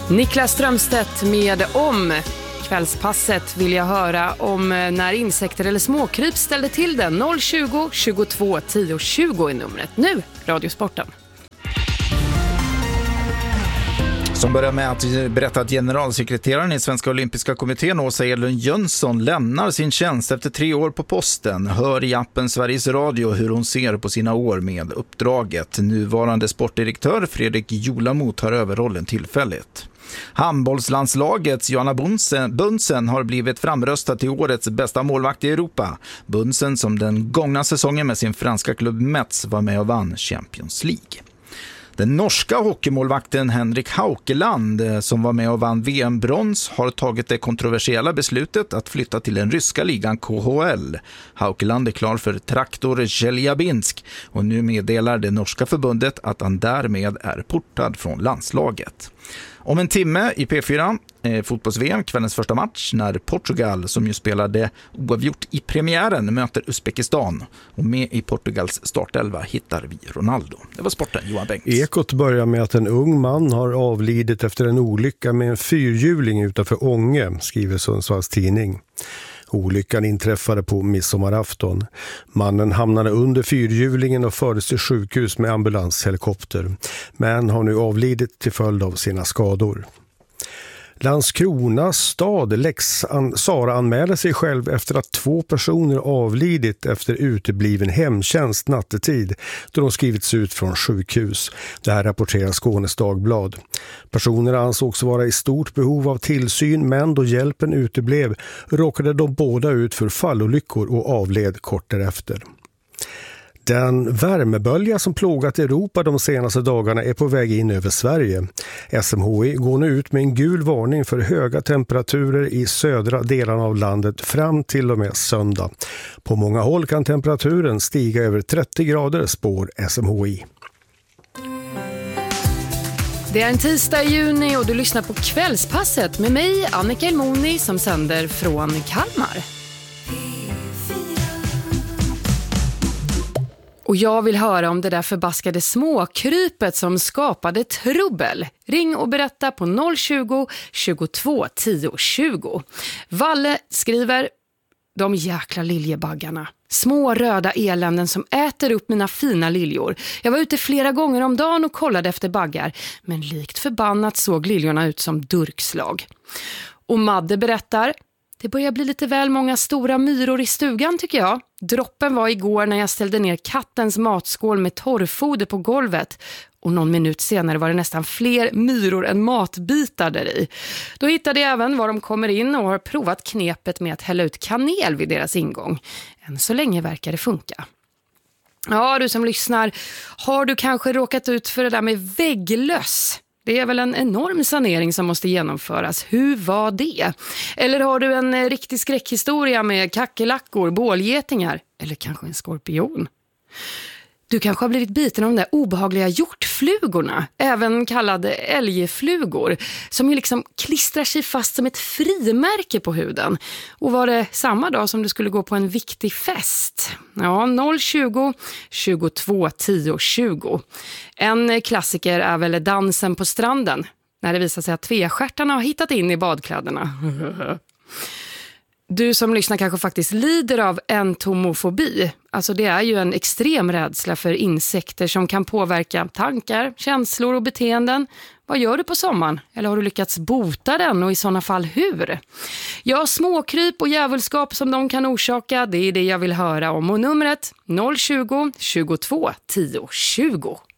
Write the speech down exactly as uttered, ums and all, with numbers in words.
Niklas Strömstedt med Om. Kvällspasset vill jag höra om när insekter eller småkryp ställde till den. noll tjugo, tjugotvå, tio, tjugo är numret. Nu, Radiosporten. Som börjar med att berätta att generalsekreteraren i Svenska Olympiska kommittén Åsa Edlund Jönsson lämnar sin tjänst efter tre år på posten. Hör i appen Sveriges Radio hur hon ser på sina år med uppdraget. Nuvarande sportdirektör Fredrik Julamo tar över rollen tillfälligt. Handbollslandslagets Johanna Bunsen har blivit framröstad till årets bästa målvakt i Europa. Bunsen som den gångna säsongen med sin franska klubb Metz var med och vann Champions League. Den norska hockeymålvakten Henrik Haukeland som var med och vann V M-brons har tagit det kontroversiella beslutet att flytta till den ryska ligan K H L. Haukeland är klar för Traktor Chelyabinsk och nu meddelar det norska förbundet att han därmed är portad från landslaget. Om en timme i P fyra, eh, fotbolls-V M, kvällens första match, när Portugal, som ju spelade oavgjort i premiären, möter Uzbekistan. Och med i Portugals startelva hittar vi Ronaldo. Det var sporten, Johan Bengts. Ekot börjar med att en ung man har avlidit efter en olycka med en fyrhjuling utanför Ånge, skriver Sundsvalls tidning. Olyckan inträffade på midsommarafton. Mannen hamnade under fyrhjulingen och fördes till sjukhus med ambulanshelikopter, men har nu avlidit till följd av sina skador. Landskrona stad Lex Sara anmäler sig själv efter att två personer avlidit efter utebliven hemtjänst nattetid då de skrivits ut från sjukhus. Det här rapporterar Skånes Dagblad. Personerna ansågs vara i stort behov av tillsyn, men då hjälpen uteblev råkade de båda ut för fallolyckor och avled kort därefter. Den värmebölja som plågat Europa de senaste dagarna är på väg in över Sverige. S M H I går nu ut med en gul varning för höga temperaturer i södra delarna av landet fram till och med söndag. På många håll kan temperaturen stiga över trettio grader, spår S M H I. Det är en tisdag i juni och du lyssnar på Kvällspasset med mig, Annika Elmoni, som sänder från Kalmar. Och jag vill höra om det där förbaskade småkrypet som skapade trubbel. Ring och berätta på noll tjugo, tjugotvå, tio, tjugo. Valle skriver: de jäkla liljebaggarna. Små röda eländen som äter upp mina fina liljor. Jag var ute flera gånger om dagen och kollade efter baggar. Men likt förbannat såg liljorna ut som durkslag. Och Madde berättar: det börjar bli lite väl många stora myror i stugan tycker jag. Droppen var igår när jag ställde ner kattens matskål med torrfoder på golvet. Och någon minut senare var det nästan fler myror än matbitar där i. Då hittade jag även var de kommer in och har provat knepet med att hälla ut kanel vid deras ingång. Än så länge verkar det funka. Ja, du som lyssnar, har du kanske råkat ut för det där med vägglöss? Det är väl en enorm sanering som måste genomföras. Hur var det? Eller har du en riktig skräckhistoria med kackerlackor, bålgetingar eller kanske en skorpion? Du kanske har blivit biten av de där obehagliga hjortflugorna, även kallade älgflugor, som ju liksom klistrar sig fast som ett frimärke på huden. Och var det samma dag som du skulle gå på en viktig fest? Ja, noll tjugo, tjugotvå, tio, tjugo. En klassiker är väl dansen på stranden, när det visar sig att tvestjärtarna har hittat in i badkläderna. Du som lyssnar kanske faktiskt lider av entomofobi. Alltså det är ju en extrem rädsla för insekter som kan påverka tankar, känslor och beteenden. Vad gör du på sommaren? Eller har du lyckats bota den och i sådana fall hur? Ja, småkryp och djävulskap som de kan orsaka, det är det jag vill höra om. Och numret noll tjugo, tjugotvå, tio, tjugo.